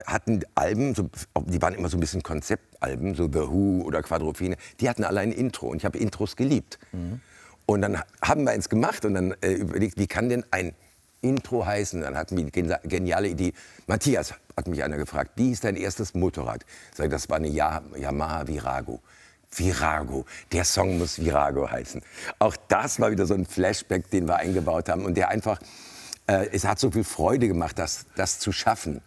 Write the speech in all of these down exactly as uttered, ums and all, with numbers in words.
hatten Alben, so, die waren immer so ein bisschen Konzeptalben, so The Who oder Quadrophenia. Die hatten alle ein Intro und ich habe Intros geliebt. Mhm. Und dann haben wir eins gemacht und dann äh, überlegt, wie kann denn ein Intro heißen? Dann hatten wir die geniale Idee. Matthias, hat mich einer gefragt, wie ist dein erstes Motorrad? Ich sage, das war eine Yamaha Virago. Virago, der Song muss Virago heißen. Auch das war wieder so ein Flashback, den wir eingebaut haben und der einfach, äh, es hat so viel Freude gemacht, das, das zu schaffen,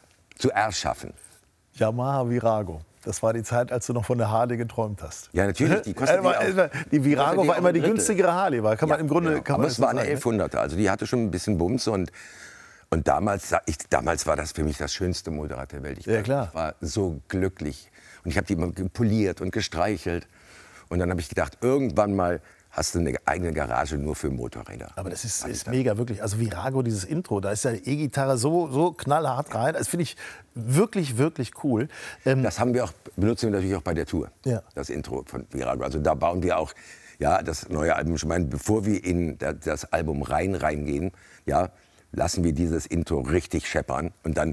zu erschaffen. Yamaha Virago. Das war die Zeit, als du noch von der Harley geträumt hast. Ja, natürlich. Die, kostet äh, die, die Virago war immer die günstigere Harley. War. Kann ja, man im Grunde, genau. kann Aber man es war eine sagen, elfhunderter, also die hatte schon ein bisschen Bums. Und, und damals, ich, damals war das für mich das schönste Motorrad der Welt. Ich war, ja, klar. ich war so glücklich. Und ich habe die immer poliert und gestreichelt. Und dann habe ich gedacht, irgendwann mal hast du eine eigene Garage nur für Motorräder. Aber das ist, ist mega, wirklich. Also Virago, dieses Intro, da ist ja die E-Gitarre so, so knallhart rein. Das finde ich wirklich, wirklich cool. Ähm das haben wir auch, benutzen wir natürlich auch bei der Tour, ja. Das Intro von Virago. Also da bauen wir auch ja, das neue Album. Ich meine, bevor wir in das Album rein reingehen, ja, lassen wir dieses Intro richtig scheppern. Und dann,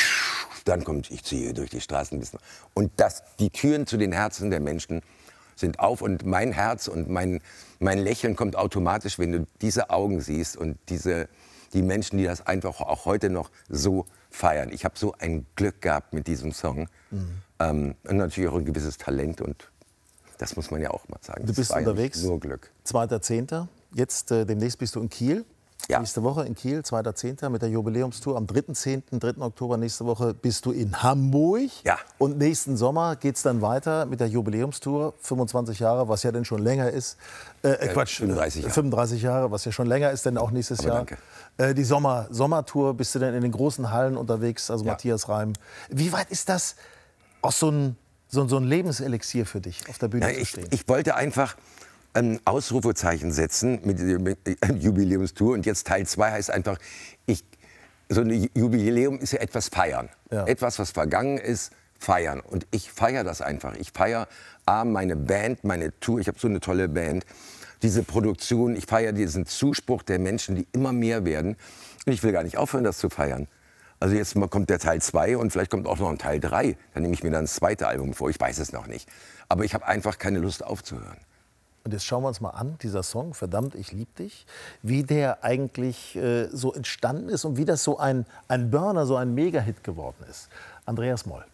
dann kommt, ich ziehe durch die Straßen. Und das, die Türen zu den Herzen der Menschen sind auf und mein Herz und mein, mein Lächeln kommt automatisch, wenn du diese Augen siehst und diese, die Menschen, die das einfach auch heute noch so feiern. Ich habe so ein Glück gehabt mit diesem Song mhm. ähm, und natürlich auch ein gewisses Talent und das muss man ja auch mal sagen. Du bist unterwegs, ja nur Glück. zweiter Zehnter Jetzt äh, demnächst bist du in Kiel. Ja. Nächste Woche in Kiel, zweiter Zehnter mit der Jubiläumstour. Am dritten zehnten, dritten Oktober nächste Woche bist du in Hamburg. Ja. Und nächsten Sommer geht es dann weiter mit der Jubiläumstour. fünfundzwanzig Jahre, was ja denn schon länger ist. Äh, äh, Quatsch, fünfunddreißig Jahre. fünfunddreißig Jahre, was ja schon länger ist, denn auch nächstes Aber Jahr. danke. Äh, die Sommer, Sommertour, bist du denn in den großen Hallen unterwegs, also ja. Matthias Reim. Wie weit ist das auch so ein, so, so ein Lebenselixier für dich, auf der Bühne ja, zu ich, stehen? Ich wollte einfach ein Ausrufezeichen setzen mit der Jubiläumstour. Und jetzt Teil zwei heißt einfach, ich, so ein Jubiläum ist ja etwas feiern. Ja. Etwas, was vergangen ist, feiern. Und ich feiere das einfach. Ich feiere A, meine Band, meine Tour. Ich habe so eine tolle Band. Diese Produktion, ich feiere diesen Zuspruch der Menschen, die immer mehr werden. Und ich will gar nicht aufhören, das zu feiern. Also jetzt kommt der Teil zwei und vielleicht kommt auch noch ein Teil drei. Dann nehme ich mir dann das zweite Album vor. Ich weiß es noch nicht. Aber ich habe einfach keine Lust aufzuhören. Und jetzt schauen wir uns mal an, dieser Song, Verdammt, ich lieb dich, wie der eigentlich äh, so entstanden ist und wie das so ein, ein Burner, so ein Mega-Hit geworden ist. Andreas Moll.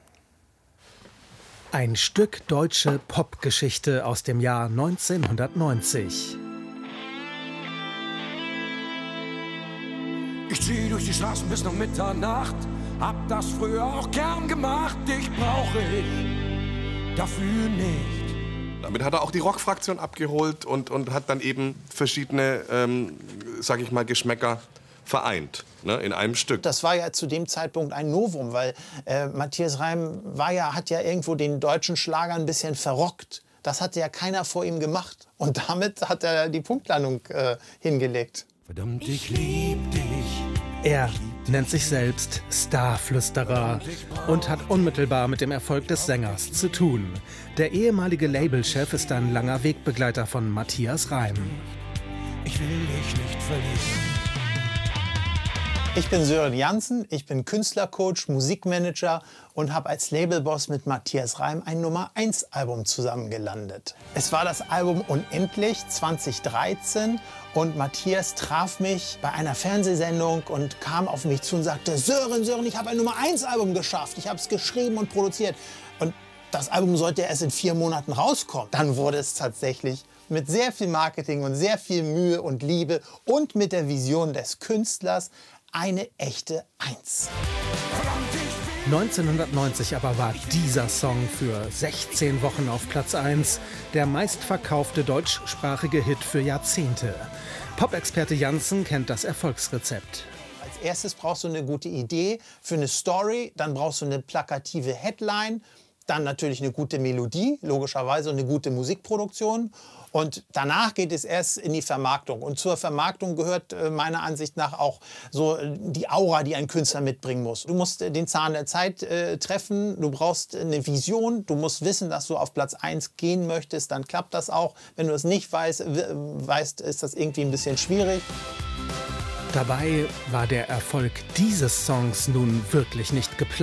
Ein Stück deutsche Popgeschichte aus dem Jahr neunzehnhundertneunzig. Ich zieh durch die Straßen bis nach Mitternacht, hab das früher auch gern gemacht, dich brauche ich dafür nicht. Damit hat er auch die Rockfraktion abgeholt und, und hat dann eben verschiedene, ähm, sag ich mal, Geschmäcker vereint, ne, in einem Stück. Das war ja zu dem Zeitpunkt ein Novum, weil äh, Matthias Reim war ja, hat ja irgendwo den deutschen Schlager ein bisschen verrockt. Das hatte ja keiner vor ihm gemacht. Und damit hat er die Punktlandung äh, hingelegt. Verdammt, ich lieb dich. Er nennt sich selbst Starflüsterer und hat unmittelbar mit dem Erfolg des Sängers zu tun. Der ehemalige Labelchef ist ein langer Wegbegleiter von Matthias Reim. Ich will dich nicht verlieren. Ich bin Sören Jansen, ich bin Künstlercoach, Musikmanager und habe als Labelboss mit Matthias Reim ein Nummer eins Album zusammengelandet. Es war das Album Unendlich zweitausenddreizehn und Matthias traf mich bei einer Fernsehsendung und kam auf mich zu und sagte, Sören, Sören, ich habe ein Nummer eins Album geschafft, ich habe es geschrieben und produziert. Und das Album sollte erst in vier Monaten rauskommen. Dann wurde es tatsächlich mit sehr viel Marketing und sehr viel Mühe und Liebe und mit der Vision des Künstlers eine echte Eins. neunzehnhundertneunzig aber war dieser Song für sechzehn Wochen auf Platz eins der meistverkaufte deutschsprachige Hit für Jahrzehnte. Pop-Experte Jansen kennt das Erfolgsrezept. Als erstes brauchst du eine gute Idee für eine Story, dann brauchst du eine plakative Headline, dann natürlich eine gute Melodie, logischerweise eine gute Musikproduktion. Und danach geht es erst in die Vermarktung. Und zur Vermarktung gehört äh, meiner Ansicht nach auch so äh, die Aura, die ein Künstler mitbringen muss. Du musst äh, den Zahn der Zeit äh, treffen, du brauchst eine Vision, du musst wissen, dass du auf Platz eins gehen möchtest, dann klappt das auch. Wenn du es nicht weißt, weißt, ist das irgendwie ein bisschen schwierig. Dabei war der Erfolg dieses Songs nun wirklich nicht geplant.